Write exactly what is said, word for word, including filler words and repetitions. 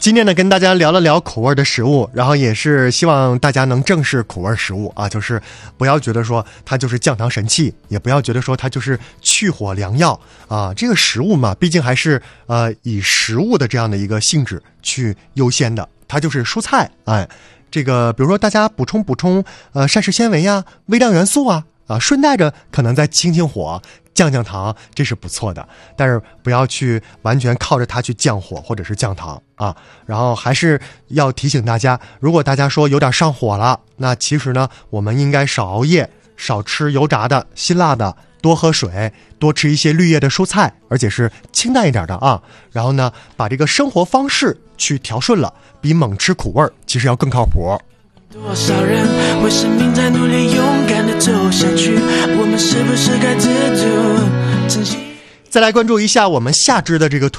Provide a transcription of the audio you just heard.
今天呢，跟大家聊了聊苦味的食物，然后也是希望大家能正视苦味食物啊，就是不要觉得说它就是降糖神器，也不要觉得说它就是去火良药啊。这个食物嘛，毕竟还是呃以食物的这样的一个性质去优先的，它就是蔬菜，哎，这个比如说大家补充补充呃膳食纤维呀、微量元素啊，啊，顺带着可能再清清火。降降糖这是不错的，但是不要去完全靠着它去降火或者是降糖啊。然后还是要提醒大家，如果大家说有点上火了，那其实呢，我们应该少熬夜，少吃油炸的、辛辣的，多喝水，多吃一些绿叶的蔬菜，而且是清淡一点的啊。然后呢，把这个生活方式去调顺了，比猛吃苦味其实要更靠谱。 多少人为生命在努力，勇敢地走下去，我们是不是该知足珍惜？ 再来关注一下我们下肢的这个